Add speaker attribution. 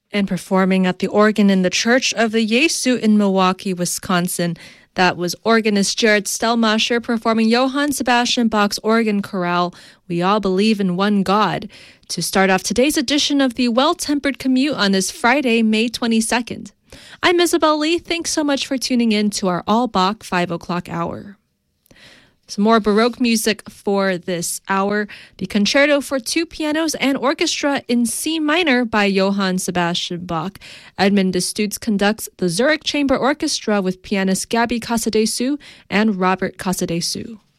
Speaker 1: And performing at the organ in the Church of the Jesu in Milwaukee, Wisconsin. That was organist Jared Stellmacher performing Johann Sebastian Bach's organ chorale, We All Believe in One God, to start off today's edition of the Well-Tempered Commute on this Friday, May 22nd. I'm Isabel Lee. Thanks so much for tuning in to our All Bach 5 o'clock hour. Some more Baroque music for this hour. The Concerto for Two Pianos and Orchestra in C minor by Johann Sebastian Bach. Edmund de Stutz conducts the Zurich Chamber Orchestra with pianist Gabi Casadesu and Robert Casadesu.